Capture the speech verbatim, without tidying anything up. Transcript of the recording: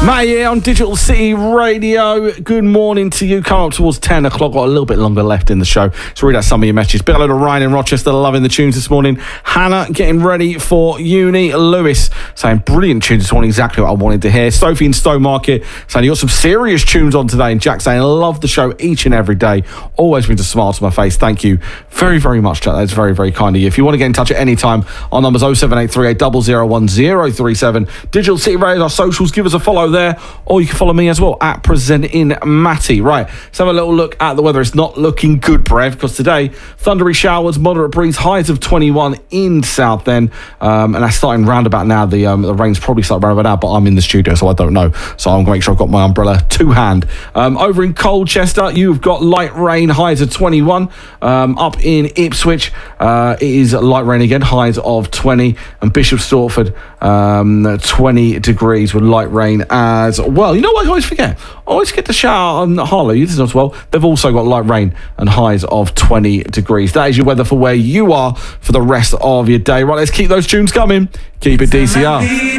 Matt here on Digital City Radio. Good morning to you. Come up towards ten o'clock. Got a little bit longer left in the show. So read out some of your messages. Big hello to Ryan in Rochester, loving the tunes this morning. Hannah getting ready for uni. Lewis saying brilliant tunes this morning, exactly what I wanted to hear. Sophie in Stowmarket saying you got some serious tunes on today. And Jack saying love the show each and every day. Always brings a smile to my face. Thank you very, very much, Jack. That's very, very kind of you. If you want to get in touch at any time, our number's oh seven eight three eight zero zero one zero three seven. Digital City Radio, our socials. Give us a follow there, or you can follow me as well at Presenting Matty. Right, let's have a little look at the weather. It's not looking good, Brev, because today thundery showers, moderate breeze, highs of twenty-one in Southend, um, and that's starting round about now. The um, the rain's probably starting round about now, but I'm in the studio, so I don't know. So I'm going to make sure I've got my umbrella to hand. Um, over in Colchester, you've got light rain, highs of twenty-one. Um, up in Ipswich, uh, it is light rain again, highs of twenty, and Bishop Stortford, um, twenty degrees with light rain as well. You know what I always forget? I always get to shout on Harlow. You listen as well. They've also got light rain and highs of twenty degrees. That is your weather for where you are for the rest of your day. Right, let's keep those tunes coming. Keep it D C R.